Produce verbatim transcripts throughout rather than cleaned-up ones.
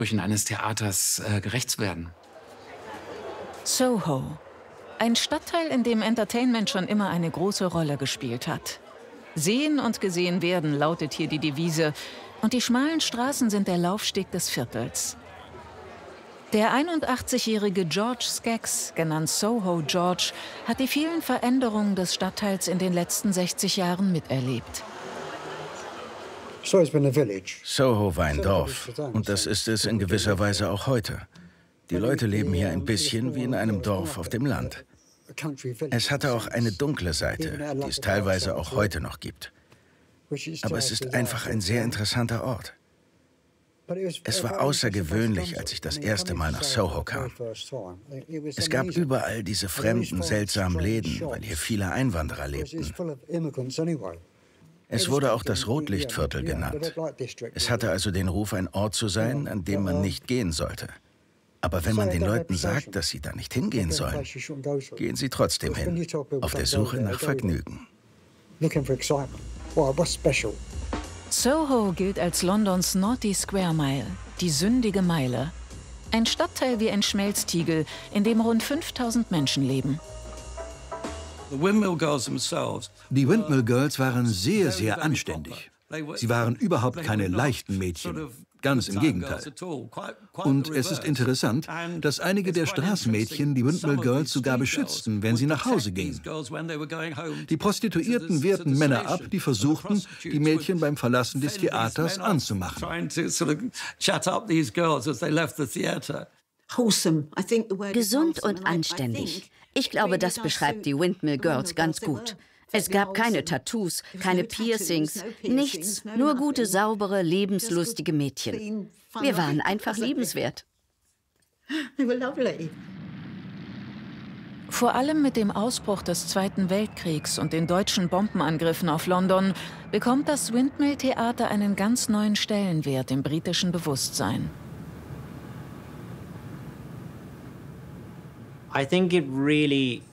Ansprüchen eines Theaters äh, gerecht zu werden. Soho. Ein Stadtteil, in dem Entertainment schon immer eine große Rolle gespielt hat. Sehen und gesehen werden, lautet hier die Devise. Und die schmalen Straßen sind der Laufsteg des Viertels. Der einundachtzigjährige George Skaggs, genannt Soho George, hat die vielen Veränderungen des Stadtteils in den letzten sechzig Jahren miterlebt. Soho war ein Dorf, und das ist es in gewisser Weise auch heute. Die Leute leben hier ein bisschen wie in einem Dorf auf dem Land. Es hatte auch eine dunkle Seite, die es teilweise auch heute noch gibt. Aber es ist einfach ein sehr interessanter Ort. Es war außergewöhnlich, als ich das erste Mal nach Soho kam. Es gab überall diese fremden, seltsamen Läden, weil hier viele Einwanderer lebten. Es wurde auch das Rotlichtviertel genannt. Es hatte also den Ruf, ein Ort zu sein, an dem man nicht gehen sollte. Aber wenn man den Leuten sagt, dass sie da nicht hingehen sollen, gehen sie trotzdem hin, auf der Suche nach Vergnügen. Soho gilt als Londons Naughty Square Mile, die sündige Meile. Ein Stadtteil wie ein Schmelztiegel, in dem rund fünftausend Menschen leben. Die Windmill Girls waren sehr, sehr anständig. Sie waren überhaupt keine leichten Mädchen, ganz im Gegenteil. Und es ist interessant, dass einige der Straßenmädchen die Windmill Girls sogar beschützten, wenn sie nach Hause gingen. Die Prostituierten wehrten Männer ab, die versuchten, die Mädchen beim Verlassen des Theaters anzumachen. Gesund und anständig. Ich glaube, das beschreibt die Windmill Girls ganz gut. Es gab keine Tattoos, keine Piercings, nichts, nur gute, saubere, lebenslustige Mädchen. Wir waren einfach liebenswert. Vor allem mit dem Ausbruch des Zweiten Weltkriegs und den deutschen Bombenangriffen auf London bekommt das Windmill Theater einen ganz neuen Stellenwert im britischen Bewusstsein. I think it really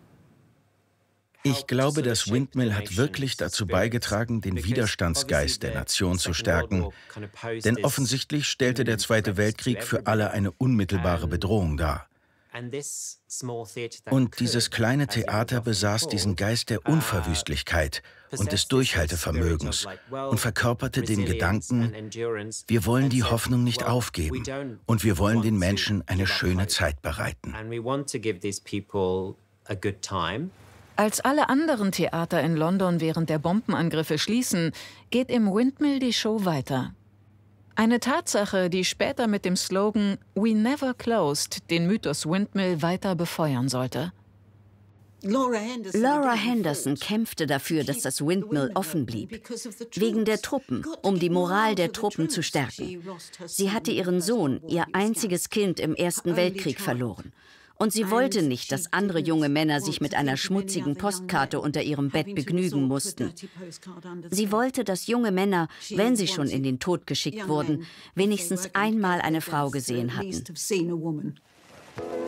Ich glaube, das Windmill hat wirklich dazu beigetragen, den Widerstandsgeist der Nation zu stärken, denn offensichtlich stellte der Zweite Weltkrieg für alle eine unmittelbare Bedrohung dar. Und dieses kleine Theater besaß diesen Geist der Unverwüstlichkeit und des Durchhaltevermögens und verkörperte den Gedanken, wir wollen die Hoffnung nicht aufgeben und wir wollen den Menschen eine schöne Zeit bereiten. Als alle anderen Theater in London während der Bombenangriffe schließen, geht im Windmill die Show weiter. Eine Tatsache, die später mit dem Slogan "We never closed" den Mythos Windmill weiter befeuern sollte. Laura Henderson kämpfte dafür, dass das Windmill offen blieb. Wegen der Truppen, um die Moral der Truppen zu stärken. Sie hatte ihren Sohn, ihr einziges Kind, im Ersten Weltkrieg verloren. Und sie wollte nicht, dass andere junge Männer sich mit einer schmutzigen Postkarte unter ihrem Bett begnügen mussten. Sie wollte, dass junge Männer, wenn sie schon in den Tod geschickt wurden, wenigstens einmal eine Frau gesehen hatten.